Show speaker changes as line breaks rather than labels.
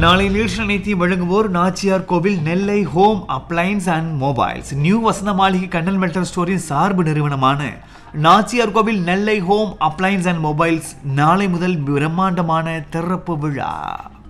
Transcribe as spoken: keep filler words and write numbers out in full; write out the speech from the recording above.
நாளை நிகழ்ச்சி அனைத்தையும் வழங்குவோர் நாச்சியார் கோவில் நெல்லை home appliances and mobiles. New வசந்த மாளிகை கண்ணல் மெட்டல் ஸ்டோரின் சார்பு நிறுவனமான நாச்சியார் கோவில் நெல்லை ஹோம் அப்ளையன்ஸ் அண்ட் மொபைல்ஸ் நாளை முதல் பிரம்மாண்டமான திறப்பு விழா.